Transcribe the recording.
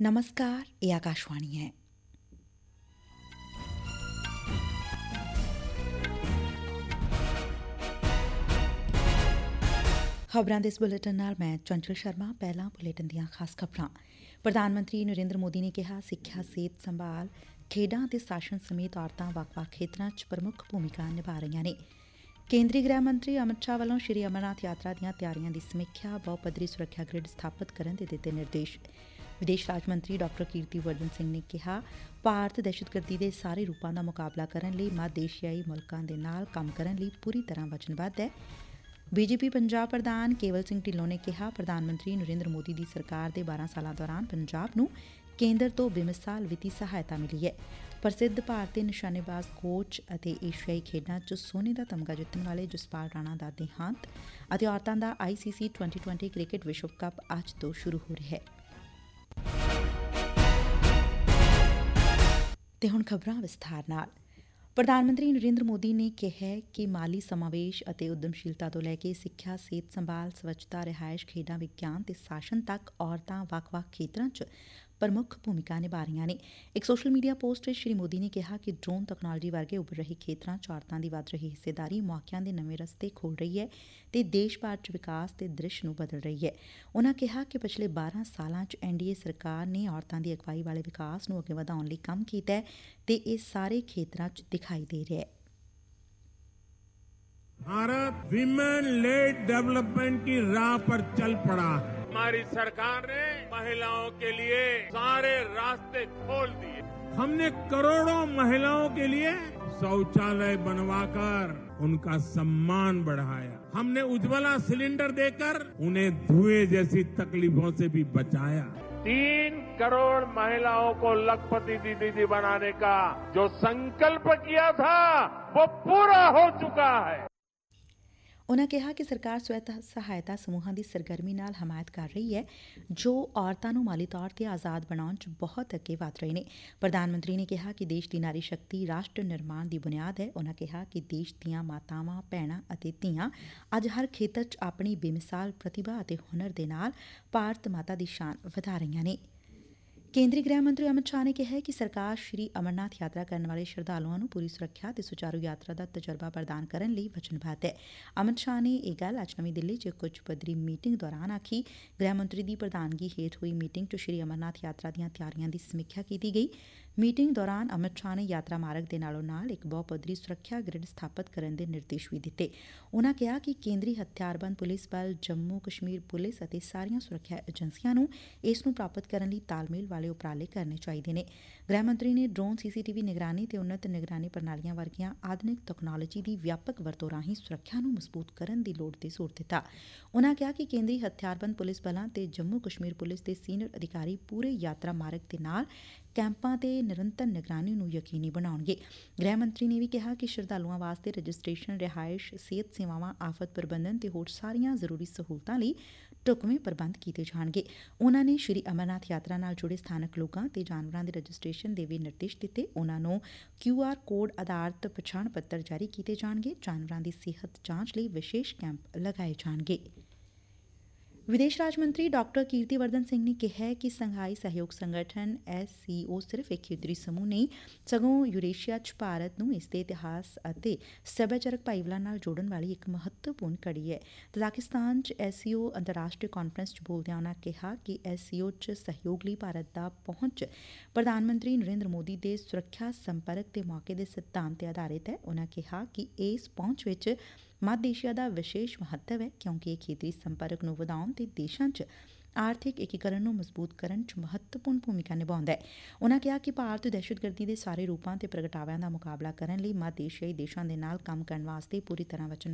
ਨਮਸਕਾਰ, ਇਹ ਆਕਾਸ਼ਵਾਣੀ ਹੈ। ਖਬਰਾਂ ਦੇ ਇਸ ਬੁਲੇਟਿਨ ਨਾਲ ਮੈਂ ਚੰਚਲ ਸ਼ਰਮਾ। ਪਹਿਲਾਂ ਬੁਲੇਟਿਨ ਦੀਆਂ ਖਾਸ ਖਬਰਾਂ। ਪ੍ਰਧਾਨ ਮੰਤਰੀ ਨਰਿੰਦਰ ਮੋਦੀ ਨੇ ਕਿਹਾ, ਸਿੱਖਿਆ, ਸਿਹਤ ਸੰਭਾਲ, ਖੇਡਾਂ ਅਤੇ ਸ਼ਾਸਨ ਸਮੇਤ ਔਰਤਾਂ ਵੱਖ-ਵੱਖ ਖੇਤਰਾਂ 'ਚ ਪ੍ਰਮੁੱਖ ਭੂਮਿਕਾ ਨਿਭਾ ਰਹੀਆਂ ਨੇ। ਕੇਂਦਰੀ ਗ੍ਰਹਿ ਮੰਤਰੀ ਅਮਿਤ ਸ਼ਾਹ ਵੱਲੋਂ ਸ੍ਰੀ ਅਮਰਨਾਥ ਯਾਤਰਾ ਦੀਆਂ ਤਿਆਰੀਆਂ ਦੀ ਸਮੀਖਿਆ, ਬਹੁ ਪੱਧਰੀ ਸੁਰੱਖਿਆ ਗ੍ਰਿਡ ਸਥਾਪਿਤ ਕਰਨ ਦੇ ਦਿੱਤੇ ਨਿਰਦੇਸ਼। ਵਿਦੇਸ਼ ਰਾਜ ਮੰਤਰੀ ਡਾ. ਕੀਰਤੀ ਵਰਧਨ ਸਿੰਘ ਨੇ ਕਿਹਾ, ਭਾਰਤ ਦਹਿਸ਼ਤਗਰਦੀ ਦੇ ਸਾਰੇ ਰੂਪਾਂ ਦਾ ਮੁਕਾਬਲਾ ਕਰਨ ਲਈ ਮੱਧ ਏਸ਼ੀਆਈ ਮੁਲਕਾਂ ਦੇ ਨਾਲ ਕੰਮ ਕਰਨ ਲਈ ਪੂਰੀ ਤਰ੍ਹਾਂ ਵਚਨਬੱਧ ਐ। ਬੀਜੇਪੀ ਪੰਜਾਬ ਪ੍ਰਧਾਨ ਕੇਵਲ ਸਿੰਘ ਢਿੱਲੋਂ ਨੇ ਕਿਹਾ, ਪ੍ਰਧਾਨ ਮੰਤਰੀ ਨਰਿੰਦਰ ਮੋਦੀ ਦੀ ਸਰਕਾਰ ਦੇ 12 ਸਾਲਾਂ ਦੌਰਾਨ ਪੰਜਾਬ ਨੂੰ ਕੇਂਦਰ ਤੋਂ ਬੇਮਿਸਾਲ ਵਿੱਤੀ ਸਹਾਇਤਾ ਮਿਲੀ ਐ। ਪ੍ਰਸਿੱਧ ਭਾਰਤੀ ਨਿਸ਼ਾਨੇਬਾਜ਼ ਕੋਚ ਅਤੇ ਏਸ਼ੀਆਈ ਖੇਡਾਂ 'ਚ ਸੋਨੇ ਦਾ ਤਮਗਾ ਜਿੱਤਣ ਵਾਲੇ ਜਸਪਾਲ ਰਾਣਾ ਦਾ ਦੇਹਾਂਤ ਅਤੇ ਔਰਤਾਂ ਦਾ ICC T20 ਕ੍ਰਿਕਟ ਵਿਸ਼ਵ ਕੱਪ ਅੱਜ ਤੋਂ ਸ਼ੁਰੂ ਹੋ ਰਿਹੈ। ਤੇ ਹੁਣ ਖਬਰਾਂ ਵਿਸਥਾਰ ਨਾਲ। ਪ੍ਰਧਾਨ ਮੰਤਰੀ ਨਰਿੰਦਰ ਮੋਦੀ ਨੇ ਕਿਹੈ ਕਿ ਮਾਲੀ ਸਮਾਵੇਸ਼ ਅਤੇ ਉਦਮਸ਼ੀਲਤਾ ਤੋਂ ਲੈ ਕੇ ਸਿੱਖਿਆ, ਸਿਹਤ ਸੰਭਾਲ, ਸਵੱਛਤਾ, ਰਿਹਾਇਸ਼, ਖੇਡਾਂ, ਵਿਗਿਆਨ ਤੇ ਸ਼ਾਸਨ ਤੱਕ ਔਰਤਾਂ ਵੱਖ-ਵੱਖ ਖੇਤਰਾਂ 'ਚ ਪ੍ਰਮੁੱਖ ਭੂਮਿਕਾ ਨਿਭਾ ਰਹੀਆਂ ਨੇ। ਇੱਕ ਸੋਸ਼ਲ ਮੀਡੀਆ ਪੋਸਟ ਵਿੱਚ ਸ੍ਰੀ ਮੋਦੀ ਨੇ ਕਿਹਾ ਕਿ ਡਰੋਨ ਤਕਨਾਲੋਜੀ ਵਰਗੇ ਉੱਭਰ ਰਹੇ ਖੇਤਰਾਂ 'ਚ ਔਰਤਾਂ ਦੀ ਵੱਧ ਰਹੀ ਹਿੱਸੇਦਾਰੀ ਮੌਕਿਆਂ ਦੇ ਨਵੇਂ ਰਸਤੇ ਖੋਲ੍ਹ ਰਹੀ ਐ ਤੇ ਦੇਸ਼ ਭਰ 'ਚ ਵਿਕਾਸ ਦੇ ਦ੍ਰਿਸ਼ ਨੂੰ ਬਦਲ ਰਹੀ ਐ। ਉਨੂਾਂ ਕਿਹਾ ਕਿ ਪਿਛਲੇ 12 ਸਾਲਾਂ 'ਚ NDA ਸਰਕਾਰ ਨੇ ਔਰਤਾਂ ਦੀ ਅਗਵਾਈ ਵਾਲੇ ਵਿਕਾਸ ਨੂੰ ਅੱਗੇ ਵਧਾਉਣ ਲਈ ਕੰਮ ਕੀਤੈ ਤੇ ਇਹ ਸਾਰੇ ਖੇਤਰਾਂ 'ਚ ਦਿਖਾਈ ਦੇ ਰਿਹੈ। भारत विमेन लेड डेवलपमेंट की राह पर चल पड़ा है। हमारी सरकार ने महिलाओं के लिए सारे रास्ते खोल दिए। हमने करोड़ों महिलाओं के लिए शौचालय बनवाकर उनका सम्मान बढ़ाया। हमने उज्ज्वला सिलेंडर देकर उन्हें धुएं जैसी तकलीफों से भी बचाया। 3 करोड़ महिलाओं को लखपति दीदी बनाने का जो संकल्प किया था वो पूरा हो चुका है। ਉਨੂਾਂ ਕਿਹਾ ਕਿ ਸਰਕਾਰ ਸਵੈ ਸਹਾਇਤਾ ਸਮੂਹਾਂ ਦੀ ਸਰਗਰਮੀ ਨਾਲ ਹਮਾਇਤ ਕਰ ਰਹੀ ਹੈ, ਜੋ ਔਰਤਾਂ ਨੂੰ ਮਾਲੀ ਤੌਰ ਤੇ ਆਜ਼ਾਦ ਬਣਾਉਣ 'ਚ ਬਹੁਤ ਅੱਗੇ ਵਧ ਰਹੇ ਨੇ। ਪ੍ਰਧਾਨ ਮੰਤਰੀ ਨੇ ਕਿਹਾ ਕਿ ਦੇਸ਼ ਦੀ ਨਾਰੀ ਸ਼ਕਤੀ ਰਾਸ਼ਟਰ ਨਿਰਮਾਣ ਦੀ ਬੁਨਿਆਦ ਹੈ। ਉਨੂਾਂ ਕਿਹਾ ਕਿ ਦੇਸ਼ ਦੀਆਂ ਮਾਤਾਵਾਂ, ਭੈਣਾਂ ਅਤੇ ਧੀਆਂ ਅੱਜ ਹਰ ਖੇਤਰ 'ਚ ਆਪਣੀ ਬੇਮਿਸਾਲ ਪ੍ਰਤਿਭਾ ਅਤੇ ਹੁਨਰ ਦੇ ਨਾਲ ਭਾਰਤ ਮਾਤਾ ਦੀ ਸ਼ਾਨ ਵਧਾ ਰਹੀਆਂ ਨੇ। ਕੇਂਦਰੀ ਗ੍ਰਹਿ ਮੰਤਰੀ ਅਮਿਤ ਸ਼ਾਹ ਨੇ ਕਿਹੈ ਕਿ ਸਰਕਾਰ ਸ੍ਰੀ ਅਮਰਨਾਥ ਯਾਤਰਾ ਕਰਨ ਵਾਲੇ ਸ਼ਰਧਾਲੂਆਂ ਨੂੰ ਪੂਰੀ ਸੁਰੱਖਿਆ ਤੇ ਸੁਚਾਰੂ ਯਾਤਰਾ ਦਾ ਤਜਰਬਾ ਪ੍ਰਦਾਨ ਕਰਨ ਲਈ ਵਚਨਬੱਧ ਐ। ਅਮਿਤ ਸ਼ਾਹ ਨੇ ਇਹ ਗੱਲ ਅੱਜ ਨਵੀਂ ਦਿੱਲੀ 'ਚ ਇੱਕ ਉੱਚ ਪੱਧਰੀ ਮੀਟਿੰਗ ਦੌਰਾਨ ਆਖੀ। ਗ੍ਰਹਿ ਮੰਤਰੀ ਦੀ ਪ੍ਰਧਾਨਗੀ ਹੇਠ ਹੋਈ ਮੀਟਿੰਗ 'ਚ ਸ੍ਰੀ ਅਮਰਨਾਥ ਯਾਤਰਾ ਦੀਆਂ ਤਿਆਰੀਆਂ ਦੀ ਸਮੀਖਿਆ ਕੀਤੀ ਗਈ। ਮੀਟਿੰਗ ਦੌਰਾਨ ਅਮਿਤ ਸ਼ਾਹ ਨੇ ਯਾਤਰਾ ਮਾਰਗ ਦੇ ਨਾਲੋਂ ਨਾਲ ਇੱਕ ਬਹੁ ਪੱਧਰੀ ਸੁਰੱਖਿਆ ਗ੍ਰਿਡ ਸਥਾਪਿਤ ਕਰਨ ਦੇ ਨਿਰਦੇਸ਼ ਵੀ ਦਿੱਤੇ। ਉਨੂਾਂ ਕਿਹਾ ਕਿ ਕੇਂਦਰੀ ਹਥਿਆਰਬੰਦ ਪੁਲਿਸ ਬਲ, ਜੰਮੂ ਕਸ਼ਮੀਰ ਪੁਲਿਸ ਅਤੇ ਸਾਰੀਆਂ ਸੁਰੱਖਿਆ ਏਜੰਸੀਆਂ ਨੂੰ ਇਸ ਨੂੰ ਪ੍ਰਾਪਤ ਕਰਨ ਲਈ ਤਾਲਮੇਲ ਵਾਲੇ ਉਪਰਾਲੇ ਕਰਨੇ ਚਾਹੀਦੇ ਨੇ। ਗ੍ਰਹਿ ਮੰਤਰੀ ਨੇ ਡਰੋਨ, CCTV ਨਿਗਰਾਨੀ ਤੇ ਉੱਨਤ ਨਿਗਰਾਨੀ ਪ੍ਰਣਾਲੀਆਂ ਵਰਗੀਆਂ ਆਧੁਨਿਕ ਤਕਨਾਲੋਜੀ ਦੀ ਵਿਆਪਕ ਵਰਤੋਂ ਰਾਹੀਂ ਸੁਰੱਖਿਆ ਨੂੰ ਮਜ਼ਬੂਤ ਕਰਨ ਦੀ ਲੋੜ ਤੇ ਜ਼ੋਰ ਦਿੱਤਾ। ਉਨੂਾਂ ਕਿਹਾ ਕਿ ਕੇਂਦਰੀ ਹਥਿਆਰਬੰਦ ਪੁਲਿਸ ਬਲਾਂ ਤੇ ਜੰਮੂ ਕਸ਼ਮੀਰ ਪੁਲਿਸ ਦੇ ਸੀਨੀਅਰ ਅਧਿਕਾਰੀ ਪੂਰੇ ਯਾਤਰਾ ਮਾਰਗ ਦੇ ਨਾਲ ਕੈਂਪਾਂ ਤੇ ਨਿਰੰਤਰ ਨਿਗਰਾਨੀ ਨੂੰ ਯਕੀਨੀ ਬਣਾਉਣਗੇ। ਗ੍ਰਹਿ ਮੰਤਰੀ ਨੇ ਵੀ ਕਿਹਾ ਕਿ ਸ਼ਰਧਾਲੂਆਂ ਵਾਸਤੇ ਰਜਿਸਟ੍ਰੇਸ਼ਨ, ਰਿਹਾਇਸ਼, ਸਿਹਤ ਸੇਵਾਵਾਂ, ਆਫਤ ਪ੍ਰਬੰਧਨ ਤੇ ਹੋਰ ਸਾਰੀਆਂ ਜ਼ਰੂਰੀ ਸਹੂਲਤਾਂ ਲਈ ਢੁਕਵੇਂ ਪ੍ਰਬੰਧ ਕੀਤੇ ਜਾਣਗੇ। ਉਨੂਾਂ ਨੇ ਸ੍ਰੀ ਅਮਰਨਾਥ ਯਾਤਰਾ ਨਾਲ ਜੁੜੇ ਸਥਾਨਕ ਲੋਕਾਂ ਤੇ ਜਾਨਵਰਾਂ ਦੇ ਰਜਿਸਟ੍ਰੇਸ਼ਨ ਦੇ ਵੀ ਨਿਰਦੇਸ਼ ਦਿੱਤੇ। ਉਨੂਾਂ ਨੂੰ QR ਕੋਡ ਆਧਾਰਿਤ ਪਛਾਣ ਪੱਤਰ ਜਾਰੀ ਕੀਤੇ ਜਾਣਗੇ। ਜਾਨਵਰਾਂ ਦੀ ਸਿਹਤ ਜਾਂਚ ਲਈ ਵਿਸ਼ੇਸ਼ ਕੈਂਪ ਲਗਾਏ ਜਾਣਗੇ। ਵਿਦੇਸ਼ ਰਾਜ ਮੰਤਰੀ ਡਾ. ਕੀਰਤੀ ਵਰਧਨ ਸਿੰਘ ਨੇ ਕਿਹੈ ਕਿ ਸੰਘਾਈ ਸਹਿਯੋਗ ਸੰਗਠਨ SCO ਸਿਰਫ ਇੱਕ ਖੇਤਰੀ ਸਮੂਹ ਨਹੀਂ, ਸਗੋਂ ਯੂਰੇਸ਼ੀਆ 'ਚ ਭਾਰਤ ਨੂੰ ਇਸ ਦੇ ਇਤਿਹਾਸ ਅਤੇ ਸੱਭਿਆਚਾਰਕ ਭਾਈਵਾਲਾਂ ਨਾਲ ਜੋੜਨ ਵਾਲੀ ਇੱਕ ਮਹੱਤਵਪੂਰਨ ਕੜੀ ਐ। ਤਜ਼ਾਕਿਸਤਾਨ 'ਚ SCO ਅੰਤਰਰਾਸ਼ਟਰੀ ਕਾਨਫਰੰਸ 'ਚ ਬੋਲਦਿਆਂ ਉਨੂਾਂ ਕਿਹਾ ਕਿ SCO 'ਚ ਸਹਿਯੋਗ ਲਈ ਭਾਰਤ ਦਾ ਪਹੁੰਚ ਪ੍ਰਧਾਨ ਮੰਤਰੀ ਨਰਿੰਦਰ ਮੋਦੀ ਦੇ ਸੁਰੱਖਿਆ, ਸੰਪਰਕ ਤੇ ਮੌਕੇ ਦੇ ਸਿਧਾਂਤ ਤੇ ਆਧਾਰਿਤ ਐ। ਉਨੂਾਂ ਕਿਹਾ ਕਿ ਇਸ ਪਹੁੰਚ ਵਿੱਚ ਮੱਧ ਏਸ਼ੀਆ ਦਾ ਵਿਸ਼ੇਸ਼ ਮਹੱਤਵ ਹੈ, ਕਿਉਂਕਿ ਇਹ ਖੇਤਰੀ ਸੰਪਰਕ ਨੂੰ ਵਧਾਉਣ ਤੇ ਦੇਸ਼ਾਂ 'ਚ ਆਰਥਿਕ ਏਕੀਕਰਨ ਨੂੰ ਮਜ਼ਬੂਤ ਕਰਨ 'ਚ ਮਹੱਤਵਪੂਰਨ ਭੂਮਿਕਾ ਨਿਭਾਉਂਦਾ ਹੈ। ਉਨੂਾਂ ਕਿਹਾ ਕਿ ਭਾਰਤ ਦਹਿਸ਼ਤਗਰਦੀ ਦੇ ਸਾਰੇ ਰੂਪਾਂ ਤੇ ਪ੍ਰਗਟਾਵਿਆਂ ਦਾ ਮੁਕਾਬਲਾ ਕਰਨ ਲਈ ਮੱਧ ਏਸ਼ੀਆਈ ਦੇਸ਼ਾਂ ਦੇ ਨਾਲ ਕੰਮ ਕਰਨ ਵਾਸਤੇ ਪੂਰੀ ਤਰ੍ਹਾਂ ਵਚਨ